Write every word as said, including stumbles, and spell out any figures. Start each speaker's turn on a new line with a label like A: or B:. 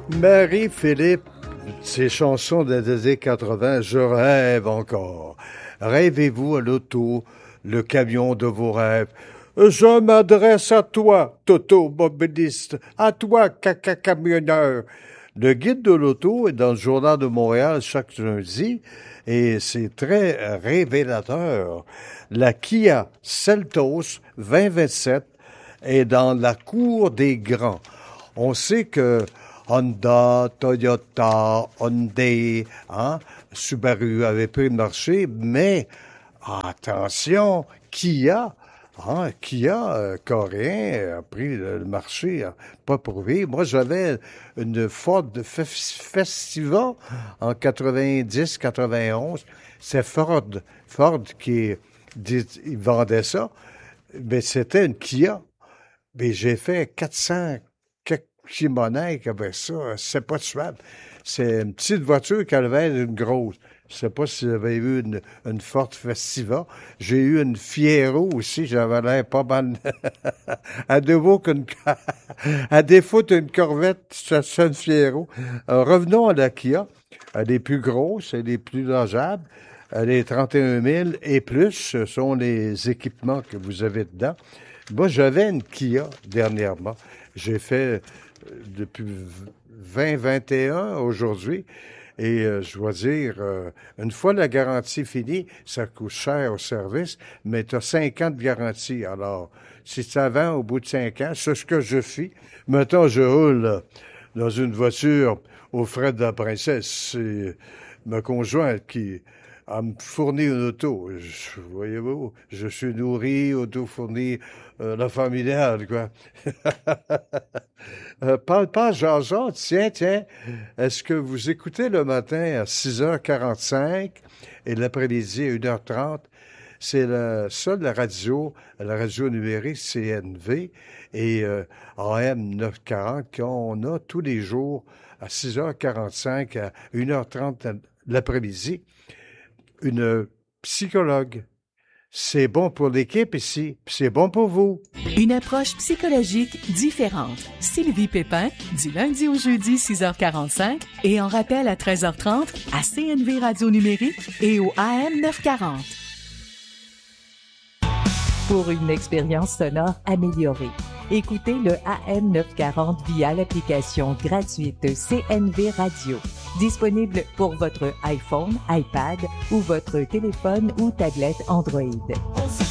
A: Marie-Philippe, ses chansons des années quatre-vingt, je rêve encore. Rêvez-vous à l'auto, le camion de vos rêves. Je m'adresse à toi, automobiliste, à toi, caca camionneur. Le guide de l'auto est dans le Journal de Montréal chaque lundi et c'est très révélateur. La Kia Seltos vingt vingt-sept est dans la cour des grands. On sait que Honda, Toyota, Hyundai, hein, Subaru avaient pris le marché, mais attention, Kia, hein, Kia euh, coréen a pris le, le marché, hein, pas prouvé. Moi, j'avais une Ford Festiva en quatre-vingt-dix quatre-vingt-onze. C'est Ford, Ford qui il vendait ça, mais c'était une Kia. Mais j'ai fait quatre cents Chimonaique avec ça, c'est pas tuable. C'est une petite voiture qui avait une grosse. Je sais pas si vous avez eu une, une Ford Festiva. J'ai eu une Fiero aussi, j'avais l'air pas mal. à défaut qu'une, à défaut d'une Corvette, c'est une Fiero. Euh, revenons à la Kia. Elle est plus grosse, elle est plus logeable. Elle est trente et un mille et plus. Ce sont les équipements que vous avez dedans. Moi, j'avais une Kia dernièrement. J'ai fait depuis vingt vingt et un aujourd'hui. Et euh, je dois dire, euh, une fois la garantie finie, ça coûte cher au service, mais tu as cinq ans de garantie. Alors, si ça vend au bout de cinq ans, c'est ce que je fais. Mettons, je roule là, dans une voiture aux frais de la princesse. C'est ma conjointe qui a me fourni une auto. Je, voyez-vous, je suis nourri, auto fourni, euh, la familiale, quoi. euh, parle pas, Jean-Jean, tiens, tiens, est-ce que vous écoutez le matin à six heures quarante-cinq et l'après-midi à une heure trente? C'est la seule la radio, la radio numérique C N V et euh, A M neuf cent quarante qu'on a tous les jours à six heures quarante-cinq à une heure trente l'après-midi. Une psychologue. C'est bon pour l'équipe ici, puis c'est bon pour vous.
B: Une approche psychologique différente. Sylvie Pépin, du lundi au jeudi, six heures quarante-cinq, et en rappel à treize heures trente, à C N V Radio Numérique et au A M neuf cent quarante. Pour une expérience sonore améliorée, écoutez le A M neuf cent quarante via l'application gratuite C N V Radio. Disponible pour votre iPhone, iPad ou votre téléphone ou tablette Android.